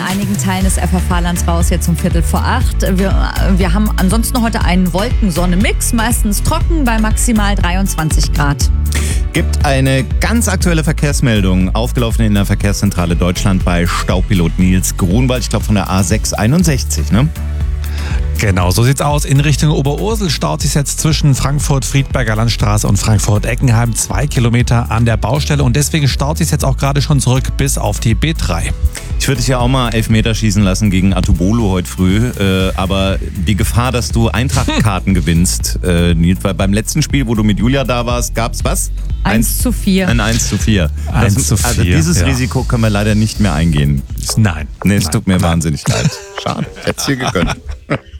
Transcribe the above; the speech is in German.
einigen Teilen des FFH-Lands raus, jetzt um 7:45. Wir haben ansonsten heute einen Wolken-Sonne-Mix, meistens trocken bei maximal 23 Grad. Gibt eine ganz aktuelle Verkehrsmeldung, aufgelaufen in der Verkehrszentrale Deutschland bei Staupilot Nils Grunwald, ich glaube von der A661, ne? Genau, so sieht's aus. In Richtung Oberursel staut sich jetzt zwischen Frankfurt-Friedberger Landstraße und Frankfurt-Eckenheim 2 Kilometer an der Baustelle und deswegen staut sich jetzt auch gerade schon zurück bis auf die B3. Ich würde dich ja auch mal Elfmeter schießen lassen gegen Atubolo heute früh, aber die Gefahr, dass du Eintracht-Karten gewinnst, Nils, weil beim letzten Spiel, wo du mit Julia da warst, gab's was? 1:4. Ein 1:4. 1:4, Also dieses ja. Risiko können wir leider nicht mehr eingehen. Nein. Nee, es tut mir wahnsinnig leid. Schade, ich hätte es dir gegönnt.